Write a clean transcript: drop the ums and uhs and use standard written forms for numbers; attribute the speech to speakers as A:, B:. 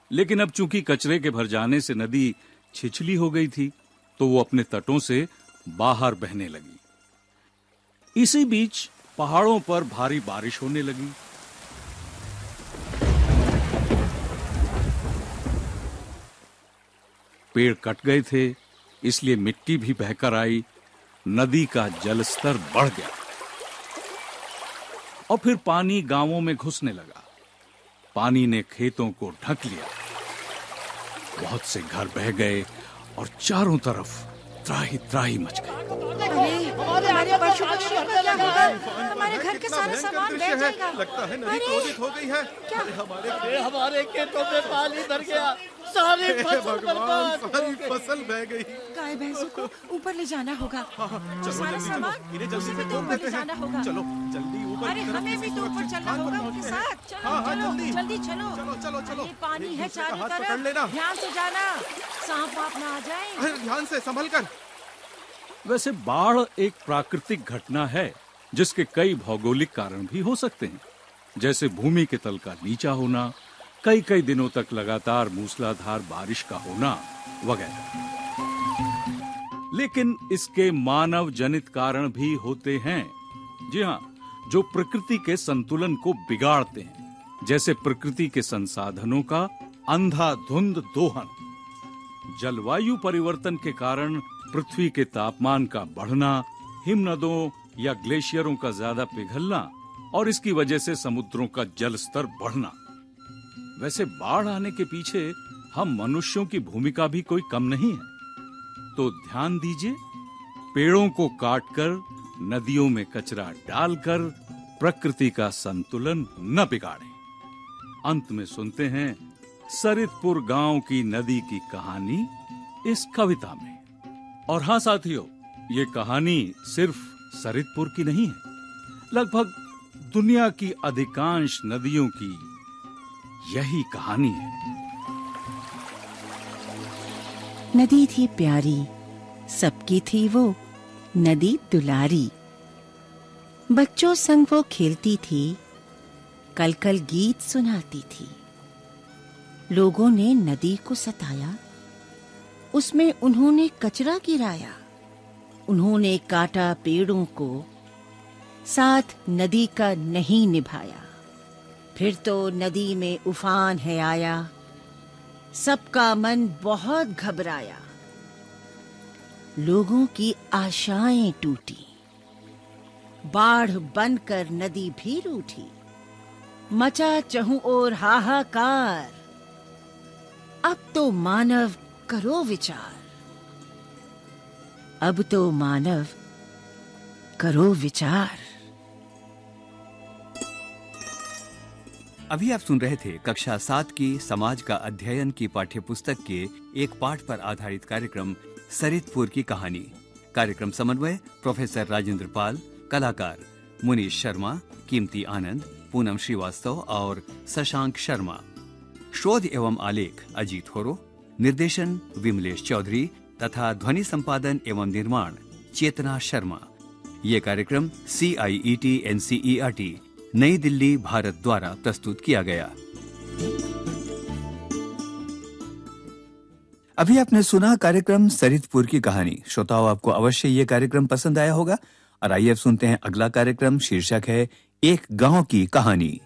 A: लेकिन अब चूंकि कचरे के भर जाने से नदी छिछली हो गई थी, तो वो अपने तटों से बाहर बहने लगी। इसी बीच पहाड़ों पर भारी बारिश होने लगी। पेड़ कट गए थे, इसलिए मिट्टी भी बहकर आई। नदी का जलस्तर बढ़ गया और फिर पानी गांवों में घुसने लगा। पानी ने खेतों को ढक लिया। बहुत से घर बह गए और चारों तरफ त्राही त्राही मच गई।
B: हमारे पशु पक्षियों का क्या होगा? हमारे घर के सारे सामान बह जाएगा।
C: लगता है नदी क्रोधित हो गई है।
B: क्या?
D: हमारे खेतों में पानी भर गया, सारी फसल बर्बाद,
C: सारी फसल बह गई।
B: गाय भैंसों को ऊपर ले जाना होगा। सारा सामान
C: इन्हें जल्दी से
B: तो ऊपर ले जाना होगा।
C: चलो जल्दी ऊपर।
B: अरे हमें भी तो ऊपर चलना होगा उनके साथ। चलो जल्दी चलो।
C: चलो।
B: ये पानी है चारों
C: हाथ पकड़
B: तरफ,
C: लेना।
B: ध्यान से जाना, सांप वाप ना आ जाए।
C: अरे ध्यान से संभल कर।
A: वैसे बाढ़ एक प्राकृतिक घटना है जिसके कई भौगोलिक कारण भी हो सकते हैं, जैसे भूमि के तल का नीचा होना, कई दिनों तक लगातार मूसलाधार बारिश का होना वगैरह। लेकिन इसके मानव जनित कारण भी होते हैं। जी हाँ, जो प्रकृति के संतुलन को बिगाड़ते हैं, जैसे प्रकृति के संसाधनों का अंधाधुंध दोहन। जलवायु परिवर्तन के कारण पृथ्वी के तापमान का बढ़ना, हिमनदों या ग्लेशियरों का ज्यादा पिघलना और इसकी वजह से समुद्रों का जल स्तर बढ़ना। वैसे बाढ़ आने के पीछे हम मनुष्यों की भूमिका भी कोई कम नहीं है। तो ध्यान दीजिए, पेड़ों को काटकर, नदियों में कचरा डालकर प्रकृति का संतुलन न बिगाड़ें। अंत में सुनते हैं सरितपुर गांव की नदी की कहानी इस कविता में। और हाँ साथियों, ये कहानी सिर्फ सरितपुर की नहीं है, लगभग दुनिया की अधिकांश नदियों की यही कहानी है।
E: नदी थी प्यारी, सबकी थी वो नदी दुलारी। बच्चों संग वो खेलती थी, कल कल गीत सुनाती थी। लोगों ने नदी को सताया, उसमें उन्होंने कचरा गिराया। उन्होंने काटा पेड़ों को, साथ नदी का नहीं निभाया। फिर तो नदी में उफान है आया, सबका मन बहुत घबराया। लोगों की आशाएं टूटी, बाढ़ बनकर नदी भी रूठी। मचा चहुं ओर हाहाकार, अब तो मानव करो विचार। अब तो मानव करो विचार।
F: अभी आप सुन रहे थे कक्षा 7 की समाज का अध्ययन की पाठ्यपुस्तक के एक पाठ पर आधारित कार्यक्रम सरितपुर की कहानी। कार्यक्रम समन्वय प्रोफेसर राजेंद्र पाल, कलाकार मुनीश शर्मा, कीमती आनंद, पूनम श्रीवास्तव और शशांक शर्मा। शोध एवं आलेख अजीत होरो, निर्देशन विमलेश चौधरी तथा ध्वनि संपादन एवं निर्माण चेतना शर्मा। ये कार्यक्रम CIET NCERT नई दिल्ली भारत द्वारा प्रस्तुत किया गया। अभी आपने सुना कार्यक्रम सरितपुर की कहानी। श्रोताओं, आपको अवश्य ये कार्यक्रम पसंद आया होगा और आइए अब सुनते हैं अगला कार्यक्रम। शीर्षक है एक गांव की कहानी।